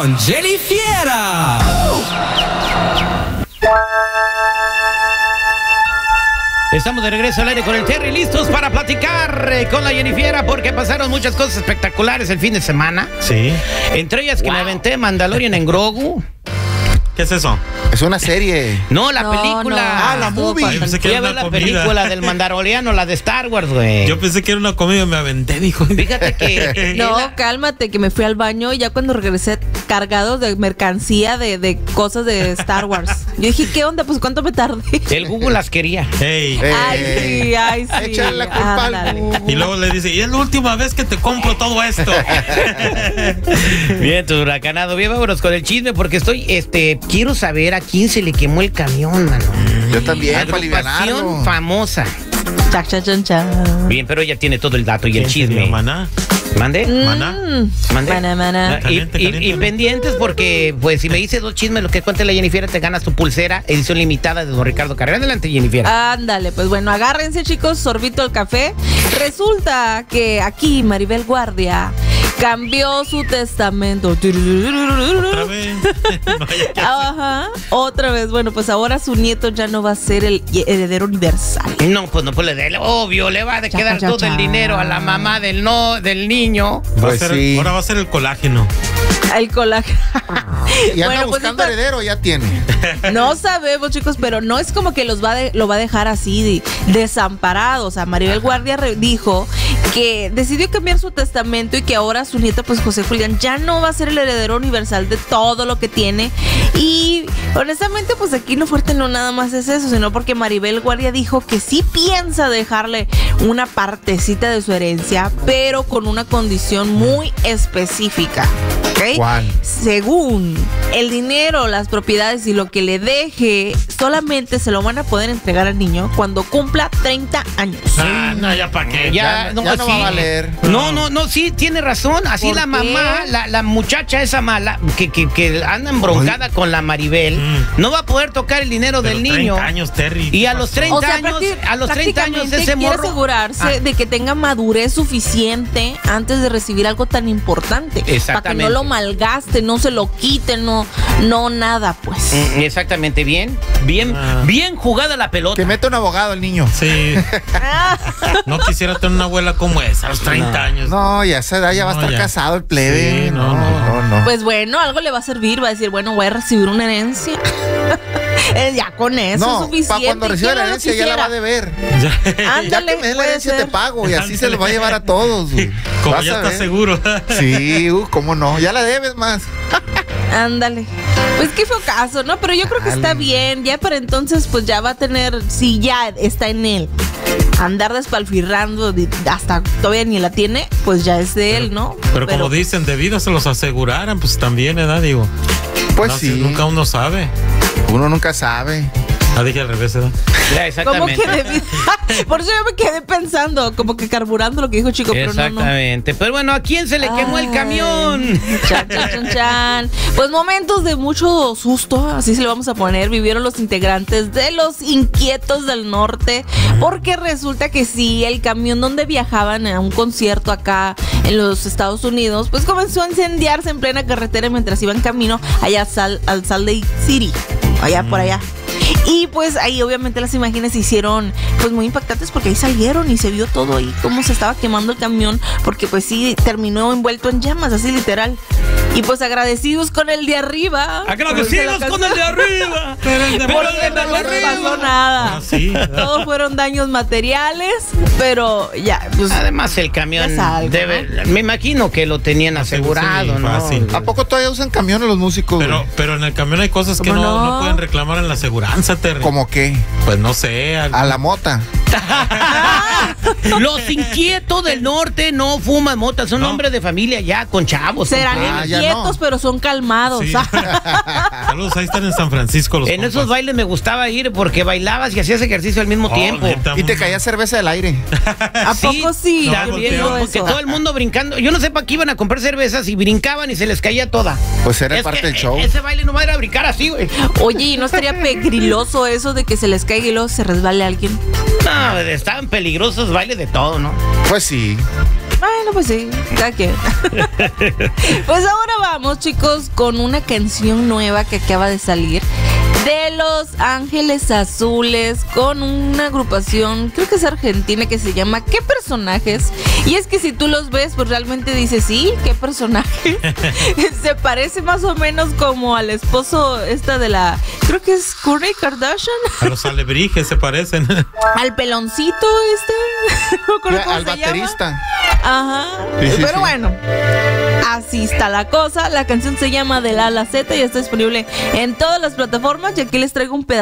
con Jenny Fiera. Estamos de regreso al aire con el Terry, listos para platicar con la Jenny Fiera, porque pasaron muchas cosas espectaculares el fin de semana. Sí. Entre ellas que me aventé Mandalorian en Grogu. ¿Qué es eso? Es una serie. No, la película. Ah, la movie. Yo pensé que Fui a era ver una la comida. película del Mandaloriano, la de Star Wars, güey. Yo pensé que era una comida y me aventé, dijo. Fíjate que... No, cálmate, que me fui al baño y ya cuando regresé cargado de mercancía de cosas de Star Wars. Yo dije, ¿qué onda? Pues ¿cuánto me tardé? El Google las quería. Hey. Ay, sí. Échale la culpa Ándale. al Google. Y luego le dice, y es la última vez que te compro todo esto. Bien, tu huracanado. Bien, vámonos con el chisme porque quiero saber a quién se le quemó el camión, mano. Yo también, para Agrupación alivianarlo. famosa. Chac, chac, chan, chan. Bien, pero ella tiene todo el dato y el ¿Quién sería, chisme. Maná? ¿Mande? Maná. ¿Mande? Mana. Caliente, Y caliente. pendientes porque, pues, si me dices dos chismes, lo que cuente la Jennifer, te ganas tu pulsera, edición limitada de don Ricardo Carrera. Adelante, Jennifer. Ándale, pues bueno, agárrense, chicos, sorbito al café. Resulta que aquí Maribel Guardia cambió su testamento. Otra vez. No haya que hacer. Ajá, otra vez. Bueno, pues ahora su nieto ya no va a ser el heredero universal. No, pues no, pues obvio, le va a quedar todo el dinero a la mamá del niño. Pues sí. Ahora va a ser el colágeno. El colágeno. Y anda Bueno, pues buscando esta- heredero, ya tiene. No sabemos, chicos, pero no es como que lo va a dejar así desamparados. O sea, Maribel Guardia dijo que decidió cambiar su testamento y que ahora su nieto, pues José Julián, ya no va a ser el heredero universal de todo lo que tiene. Y honestamente, pues aquí lo fuerte no nada más es eso, sino porque Maribel Guardia dijo que sí piensa dejarle una partecita de su herencia, pero con una condición muy específica. ¿Ok? ¿Cuál? Según el dinero, las propiedades y lo que le deje, solamente se lo van a poder entregar al niño cuando cumpla 30 años. Ah, no, ya para qué. Ya no va a valer. No, sí, tiene razón. Así ¿Por la qué? mamá, la muchacha esa mala, que anda embroncada con la Maribel, no va a poder tocar el dinero Pero del niño. 30 años, Terry. Y a los 30 O sea, años, a los 30 años prácticamente ese quiere morro. asegurarse de que tenga madurez suficiente antes de recibir algo tan importante. Para que Exactamente. no lo malgaste, no se lo quite, no nada, pues. Exactamente, bien jugada la pelota. Que meta un abogado el niño. Sí. No quisiera tener una abuela como esa a los 30 años. No, ya a esa edad ya va a No, estar ya. casado el plebe. Sí, no. Pues bueno, algo le va a servir, va a decir, bueno, voy a recibir una herencia. Ya con eso es No, suficiente. para cuando reciba ¿Quién la no lo herencia ya la va a deber. Ya, Ya Ándale, que me dé la puede herencia ser. te pago y así se lo va a llevar a todos. Güey. como Vas ya a está ver. seguro. Sí, cómo no. Ya la debes más. Ándale. Pues qué fue caso, ¿no? Pero yo creo que está bien. Ya para entonces, pues ya va a tener, si ya está en él, andar despalfirrando hasta todavía ni la tiene, pues ya es de él, ¿no? Pero como dicen, de vida se los aseguraran, pues también, ¿verdad? Digo. Pues no, sí. Nunca uno sabe. Uno nunca sabe. Ah, dije al revés, ¿verdad? Ya, ¿Cómo exactamente. que de vida? Por eso yo me quedé pensando, como que carburando lo que dijo Chico, pero no. Exactamente. Pero bueno, ¿a quién se le quemó el Ay. camión? Chan. Pues momentos de mucho susto, así se le vamos a poner, vivieron los integrantes de Los Inquietos del Norte, porque resulta que sí, el camión donde viajaban a un concierto acá en los Estados Unidos, pues comenzó a incendiarse en plena carretera mientras iban camino allá al Salt Lake City, allá por allá. Y pues ahí obviamente las imágenes se hicieron pues muy impactantes porque ahí salieron y se vio todo ahí cómo se estaba quemando el camión, porque pues sí terminó envuelto en llamas, así literal. Y pues agradecidos con el de arriba. Agradecidos con el de arriba. Pero el de Pero Porque el de no les arriba. pasó nada. Ah, sí. Todos fueron daños materiales, pero ya, pues Además el camión Es algo, me imagino que lo tenían asegurado, sí, ¿no? fácil. ¿A poco todavía usan camiones los músicos? Pero en el camión hay cosas que ¿Cómo no no? pueden reclamar en la aseguranza, Terry. ¿Cómo qué? Pues no sé. A la mota. Los Inquietos del Norte no fuman mota, son No. hombres de familia ya con chavos. serán Ah, ya inquietos, no. pero son calmados. Sí. Saludos, ahí están en San Francisco los En compas. esos bailes me gustaba ir porque bailabas y hacías ejercicio al mismo Oh, tiempo. neta, Y te caía cerveza del aire. ¿A poco sí? No, También, Digo porque eso. todo el mundo brincando. Yo no sé para qué iban a comprar cervezas y brincaban y se les caía toda. Pues era Es parte que del show. Ese baile no va a ir a brincar así, güey. Oye, ¿y no estaría pegriloso eso de que se les caiga y luego se resbale alguien? No, estaban peligrosos bailes de todo, ¿no? Pues sí. Bueno, pues sí, ya que. Pues ahora vamos, chicos, con una canción nueva que acaba de salir de Los Ángeles Azules, con una agrupación, creo que es argentina, que se llama ¿Qué personajes? Y es que si tú los ves, pues realmente dices, sí, ¿qué personaje? Se parece más o menos como al esposo de la, creo que es Kourtney Kardashian. A los alebrijes se parecen. Al peloncito no me acuerdo cómo Al se baterista. llama. Ajá. Sí, Pero sí. bueno, así está la cosa. La canción se llama Del A a la Z y está disponible en todas las plataformas. Y aquí les traigo un pedazo